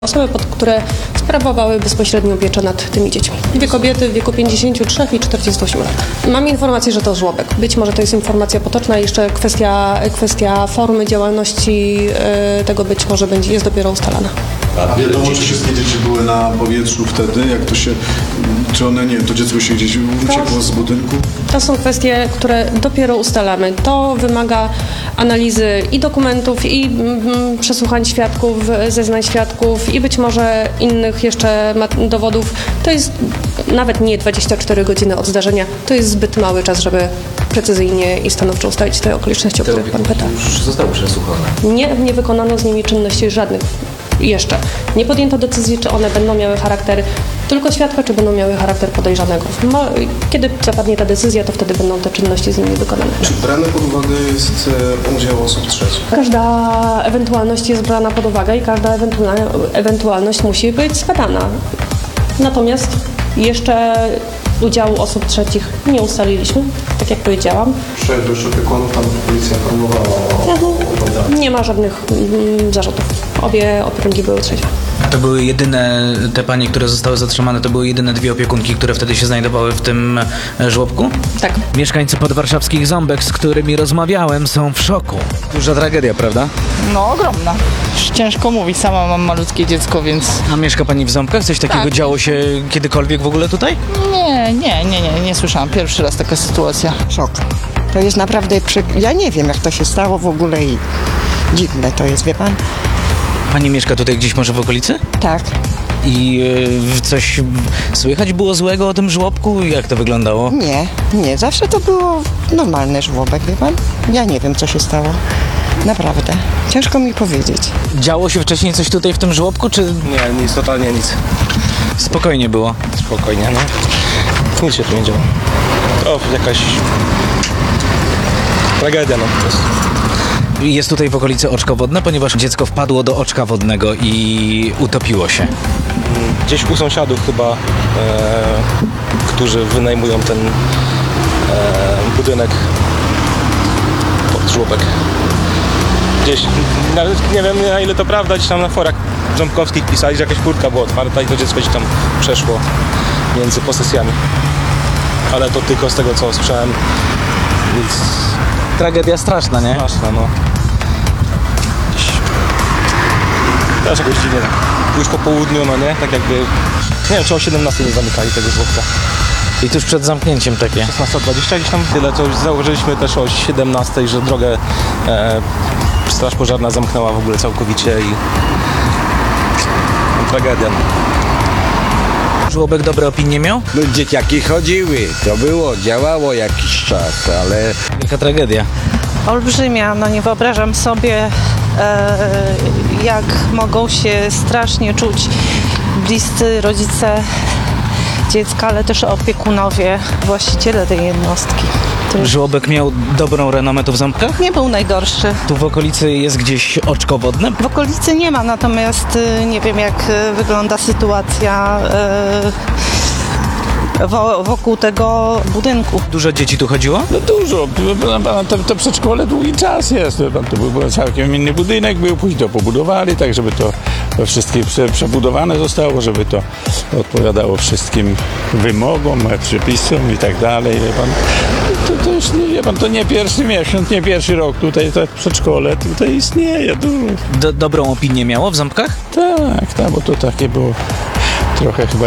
Osoby, które sprawowały bezpośrednią pieczę nad tymi dziećmi. Dwie kobiety w wieku 53 i 48 lat. Mam informację, że to żłobek. Być może to jest informacja potoczna i jeszcze kwestia formy działalności tego być może jest dopiero ustalana. A wiadomo, czy wszystkie dzieci były na powietrzu wtedy, jak to się, czy one, nie wiem, to dziecko się gdzieś uciekło z budynku? To są kwestie, które dopiero ustalamy. To wymaga analizy i dokumentów, i przesłuchań świadków, zeznań świadków i być może innych jeszcze dowodów. To jest nawet nie 24 godziny od zdarzenia. To jest zbyt mały czas, żeby precyzyjnie i stanowczo ustalić te okoliczności, o których pan pyta. Już zostały przesłuchane. Nie wykonano z nimi czynności żadnych. Jeszcze nie podjęto decyzji, czy one będą miały charakter tylko świadka, czy będą miały charakter podejrzanego. Kiedy zapadnie ta decyzja, to wtedy będą te czynności z nimi wykonane. Czy brany pod uwagę jest udział osób trzecich? Każda ewentualność jest brana pod uwagę i każda ewentualność musi być zbadana. Natomiast jeszcze udziału osób trzecich nie ustaliliśmy, tak jak powiedziałam. Już opiekunów tam policja informowała o Nie ma żadnych zarzutów. Obie opiekunki były trzeźwe. To były jedyne, te panie, które zostały zatrzymane, to były jedyne dwie opiekunki, które wtedy się znajdowały w tym żłobku? Tak. Mieszkańcy podwarszawskich Ząbek, z którymi rozmawiałem, są w szoku. Duża tragedia, prawda? No, ogromna. Ciężko mówić, sama mam malutkie dziecko, więc... A mieszka pani w Ząbkach? Coś takiego Tak. działo się kiedykolwiek w ogóle tutaj? Nie słyszałam. Pierwszy raz taka sytuacja. Szok. To jest naprawdę, ja nie wiem jak to się stało w ogóle i dziwne to jest, wie pan? Pani mieszka tutaj gdzieś może w okolicy? Tak. I coś słychać było złego o tym żłobku? Jak to wyglądało? Nie, zawsze to było normalny żłobek, wie pan? Ja nie wiem co się stało. Naprawdę. Ciężko mi powiedzieć. Działo się wcześniej coś tutaj w tym żłobku, czy Nie, nic, totalnie nic. spokojnie było? Spokojnie, no. Nic się tu nie działo. To jakaś tragedia, no. Jest tutaj w okolicy oczko wodne, ponieważ dziecko wpadło do oczka wodnego i utopiło się. Gdzieś u sąsiadów chyba, którzy wynajmują ten budynek pod żłobek. Gdzieś, nawet nie wiem na ile to prawda, gdzieś tam na forach ząbkowskich pisali, że jakaś furtka była otwarta i to dziecko gdzieś tam przeszło między posesjami. Ale to tylko z tego co słyszałem, nic Tragedia straszna, nie? straszna, no. Też jakoś dziwnie, już po południu, no nie? Tak jakby, nie wiem, czy o 17 nie zamykali tego żłobka. I tuż przed zamknięciem takie. 16:20 gdzieś tam tyle, to już zauważyliśmy też o 17, że drogę straż pożarna zamknęła w ogóle całkowicie i tragedia. No. Żłobek dobre opinie miał? No dzieciaki chodziły, to było, działało jakiś czas, ale Jaka tragedia? Olbrzymia, no nie wyobrażam sobie, jak mogą się strasznie czuć bliscy rodzice dziecka, ale też opiekunowie, właściciele tej jednostki. Żłobek miał dobrą renomę tu w Ząbkach? Nie był najgorszy. Tu w okolicy jest gdzieś oczko wodne? W okolicy nie ma, natomiast nie wiem jak wygląda sytuacja wokół tego budynku. Dużo dzieci tu chodziło? No dużo. To przedszkole długi czas jest. To był całkiem inny budynek, później to pobudowali, tak żeby to wszystkie przebudowane zostało, żeby to odpowiadało wszystkim wymogom, przepisom i tak dalej. Wie pan. To już nie, wie pan, to nie pierwszy miesiąc, nie pierwszy rok tutaj to przedszkole tutaj istnieje. Dobrą opinię miało w Ząbkach? Tak, bo to takie było trochę chyba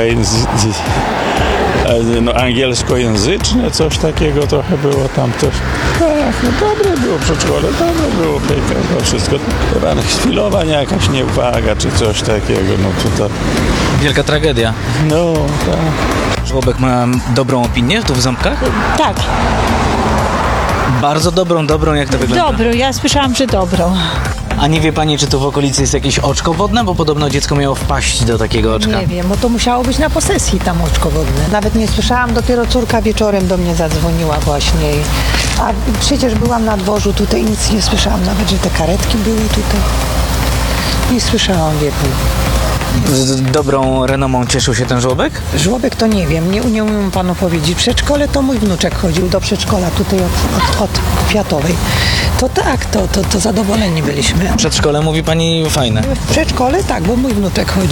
angielskojęzyczne, coś takiego trochę było tam też. Tak, no dobre było przedszkole, dobre było to wszystko. Chwilowa jakaś nieuwaga czy coś takiego, no to Wielka tragedia. no tak. Żłobek ma dobrą opinię tu w Ząbkach? Tak, Bardzo dobrą, jak to wygląda? dobrą. Ja słyszałam, że dobrą. A nie wie pani, czy tu w okolicy jest jakieś oczko wodne? Bo podobno dziecko miało wpaść do takiego oczka. Nie wiem, bo to musiało być na posesji tam oczko wodne. Nawet nie słyszałam, dopiero córka wieczorem do mnie zadzwoniła właśnie. A przecież byłam na dworzu tutaj, nic nie słyszałam. Nawet, że te karetki były tutaj. Nie słyszałam, wie pan. Z dobrą renomą cieszył się ten żłobek? Żłobek to nie wiem, nie umiem panu powiedzieć. Przedszkole to mój wnuczek chodził do przedszkola tutaj od Kwiatowej. To tak, to zadowoleni byliśmy. Przedszkole mówi pani fajne. W przedszkole tak, bo mój wnuczek chodzi.